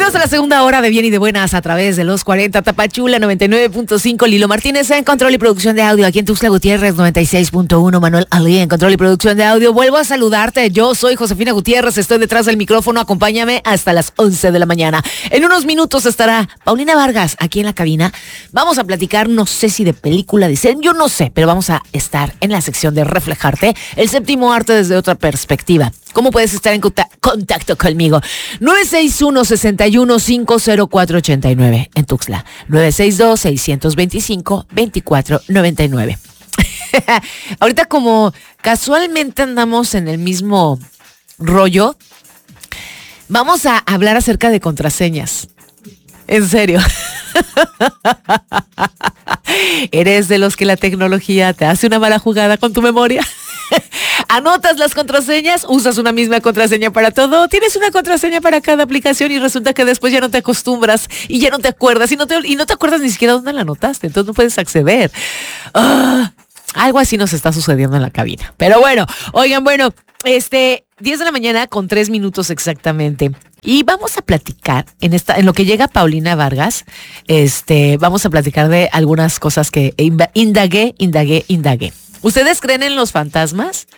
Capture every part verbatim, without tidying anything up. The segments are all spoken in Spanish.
Bienvenidos a la segunda hora de Bien y de Buenas a través de los cuarenta Tapachula noventa y nueve punto cinco, Lilo Martínez en control y producción de audio, aquí en Tuxtla Gutiérrez noventa y seis punto uno, Manuel Ali en control y producción de audio. Vuelvo a saludarte, yo soy Josefina Gutiérrez, estoy detrás del micrófono, acompáñame hasta las once de la mañana. En unos minutos estará Paulina Vargas aquí en la cabina. Vamos a platicar, no sé si de película, dicen, yo no sé, pero vamos a estar en la sección de Reflejarte, el séptimo arte desde otra perspectiva. ¿Cómo puedes estar en contacto conmigo? nueve seis uno, seis uno cinco, cero cuatro ocho nueve en Tuxtla. nueve seis dos, seis dos cinco, dos cuatro nueve nueve. Ahorita como casualmente andamos en el mismo rollo, vamos a hablar acerca de contraseñas. En serio. ¿Eres de los que la tecnología te hace una mala jugada con tu memoria? Anotas las contraseñas, usas una misma contraseña para todo, tienes una contraseña para cada aplicación y resulta que después ya no te acostumbras y ya no te acuerdas y no te, y no te acuerdas ni siquiera dónde la anotaste, entonces no puedes acceder. Ah, algo así nos está sucediendo en la cabina. Pero bueno, oigan, bueno, este, diez de la mañana con tres minutos exactamente. Y vamos a platicar en esta, en lo que llega Paulina Vargas, este, vamos a platicar de algunas cosas que indagué, indagué, indagué. ¿Ustedes creen en los fantasmas?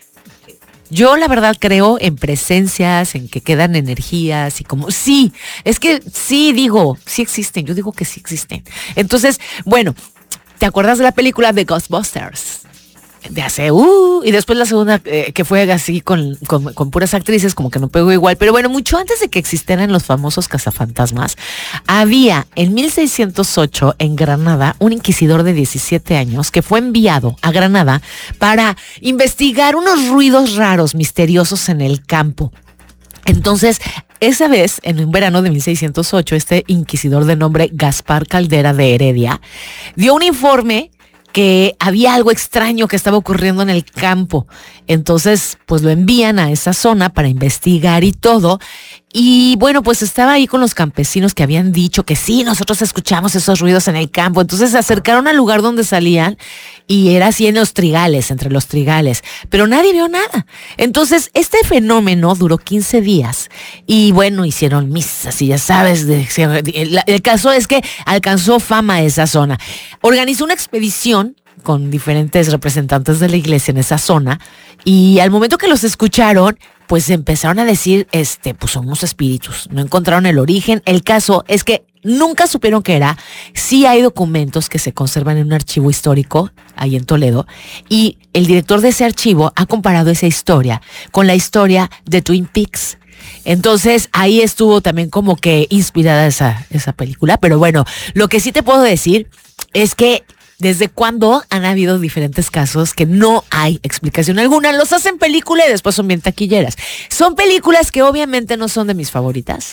Yo la verdad creo en presencias, en que quedan energías y como, sí, es que sí digo, sí existen, yo digo que sí existen. Entonces, bueno, ¿te acuerdas de la película de Ghostbusters? De hace, uh, y después la segunda eh, que fue así con, con, con puras actrices, como que no pegó igual, pero bueno, mucho antes de que existieran los famosos cazafantasmas, había en mil seiscientos ocho en Granada un inquisidor de diecisiete años que fue enviado a Granada para investigar unos ruidos raros, misteriosos en el campo. Entonces, esa vez, en un verano de mil seiscientos ocho, este inquisidor de nombre Gaspar Caldera de Heredia dio un informe que había algo extraño que estaba ocurriendo en el campo. Entonces, pues lo envían a esa zona para investigar y todo. Y bueno, pues estaba ahí con los campesinos que habían dicho que sí, nosotros escuchamos esos ruidos en el campo. Entonces se acercaron al lugar donde salían y era así en los trigales, entre los trigales, pero nadie vio nada. Entonces este fenómeno duró quince días y bueno, hicieron misas y ya sabes, de, el, el caso es que alcanzó fama esa zona. Organizó una expedición con diferentes representantes de la iglesia en esa zona y al momento que los escucharon, pues empezaron a decir, este, pues son unos espíritus, no encontraron el origen. El caso es que nunca supieron qué era. Sí hay documentos que se conservan en un archivo histórico ahí en Toledo y el director de ese archivo ha comparado esa historia con la historia de Twin Peaks. Entonces ahí estuvo también como que inspirada esa, esa película. Pero bueno, lo que sí te puedo decir es que ¿desde cuándo han habido diferentes casos que no hay explicación alguna? Los hacen película y después son bien taquilleras. Son películas que obviamente no son de mis favoritas.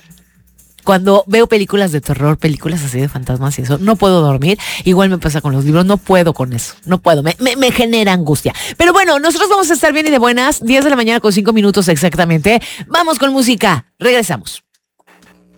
Cuando veo películas de terror, películas así de fantasmas y eso, no puedo dormir. Igual me pasa con los libros, no puedo con eso. No puedo, me, me, me genera angustia. Pero bueno, nosotros vamos a estar bien y de buenas. diez de la mañana con cinco minutos exactamente. Vamos con música. Regresamos.